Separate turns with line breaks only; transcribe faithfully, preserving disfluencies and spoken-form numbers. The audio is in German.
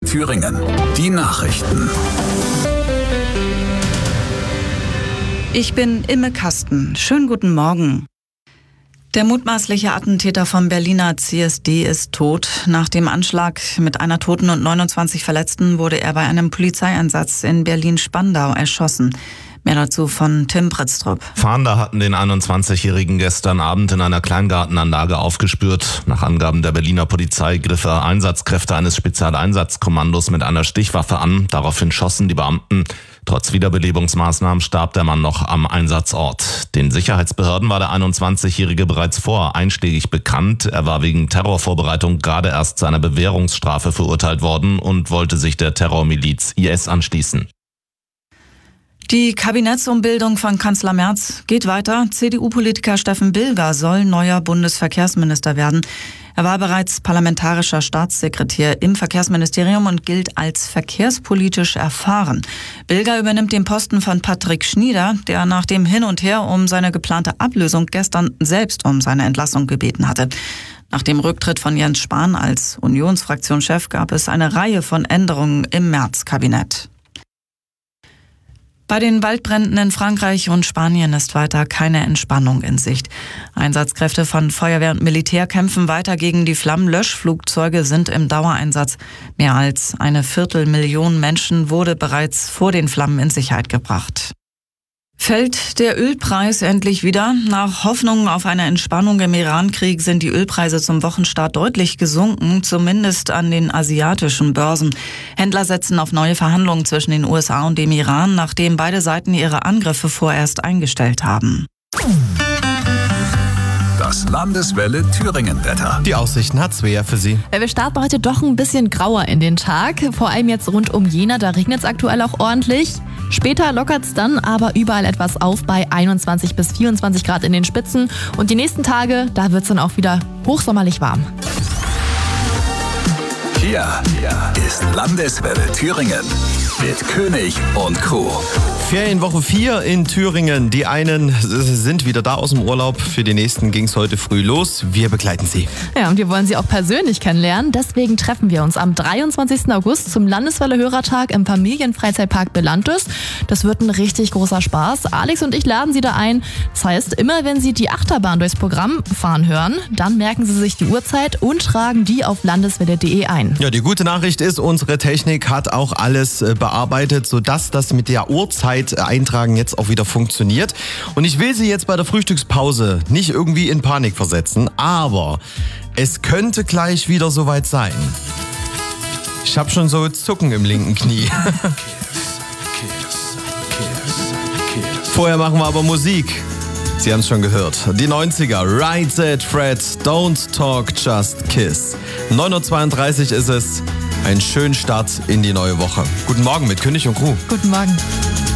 Thüringen. Die Nachrichten.
Ich bin Imme Kasten. Schönen guten Morgen. Der mutmaßliche Attentäter vom Berliner C S D ist tot. Nach dem Anschlag mit einer Toten und neunundzwanzig Verletzten wurde er bei einem Polizeieinsatz in Berlin-Spandau erschossen. Mehr dazu von Tim Pritztrup.
Fahnder hatten den einundzwanzigjährigen gestern Abend in einer Kleingartenanlage aufgespürt. Nach Angaben der Berliner Polizei griffen Einsatzkräfte eines Spezialeinsatzkommandos mit einer Stichwaffe an. Daraufhin schossen die Beamten. Trotz Wiederbelebungsmaßnahmen starb der Mann noch am Einsatzort. Den Sicherheitsbehörden war der einundzwanzigjährige bereits vorher einschlägig bekannt. Er war wegen Terrorvorbereitung gerade erst zu einer Bewährungsstrafe verurteilt worden und wollte sich der Terrormiliz I S anschließen.
Die Kabinettsumbildung von Kanzler Merz geht weiter. C D U-Politiker Steffen Bilger soll neuer Bundesverkehrsminister werden. Er war bereits parlamentarischer Staatssekretär im Verkehrsministerium und gilt als verkehrspolitisch erfahren. Bilger übernimmt den Posten von Patrick Schnieder, der nach dem Hin und Her um seine geplante Ablösung gestern selbst um seine Entlassung gebeten hatte. Nach dem Rücktritt von Jens Spahn als Unionsfraktionschef gab es eine Reihe von Änderungen im Merz-Kabinett. Bei den Waldbränden in Frankreich und Spanien ist weiter keine Entspannung in Sicht. Einsatzkräfte von Feuerwehr und Militär kämpfen weiter gegen die Flammen. Löschflugzeuge sind im Dauereinsatz. Mehr als eine Viertelmillion Menschen wurde bereits vor den Flammen in Sicherheit gebracht. Fällt der Ölpreis endlich wieder? Nach Hoffnungen auf eine Entspannung im Iran-Krieg sind die Ölpreise zum Wochenstart deutlich gesunken, zumindest an den asiatischen Börsen. Händler setzen auf neue Verhandlungen zwischen den U S A und dem Iran, nachdem beide Seiten ihre Angriffe vorerst eingestellt haben.
Das Landeswelle Thüringen-Wetter.
Die Aussichten hat Svea für Sie.
Wir starten heute doch ein bisschen grauer in den Tag. Vor allem jetzt rund um Jena, da regnet es aktuell auch ordentlich. Später lockert es dann aber überall etwas auf bei einundzwanzig bis vierundzwanzig Grad in den Spitzen. Und die nächsten Tage, da wird es dann auch wieder hochsommerlich warm.
Hier ist Landeswelle Thüringen mit König und Crew.
Ferienwoche vier in Thüringen. Die einen sind wieder da aus dem Urlaub. Für die nächsten ging es heute früh los. Wir begleiten Sie.
Ja, und wir wollen Sie auch persönlich kennenlernen. Deswegen treffen wir uns am dreiundzwanzigsten August zum Landeswelle-Hörertag im Familienfreizeitpark Belantes. Das wird ein richtig großer Spaß. Alex und ich laden Sie da ein. Das heißt, immer wenn Sie die Achterbahn durchs Programm fahren hören, dann merken Sie sich die Uhrzeit und tragen die auf landeswelle punkt de ein.
Ja, die gute Nachricht ist, unsere Technik hat auch alles bearbeitet, sodass das mit der Uhrzeit eintragen jetzt auch wieder funktioniert. Und ich will Sie jetzt bei der Frühstückspause nicht irgendwie in Panik versetzen, aber es könnte gleich wieder soweit sein. Ich habe schon so Zucken im linken Knie. Vorher machen wir aber Musik. Sie haben es schon gehört. Die neunziger. Right Said Fred. Don't Talk, Just Kiss. neun Uhr zweiunddreißig ist es. Ein schönen Start in die neue Woche. Guten Morgen mit König und Crew.
Guten Morgen.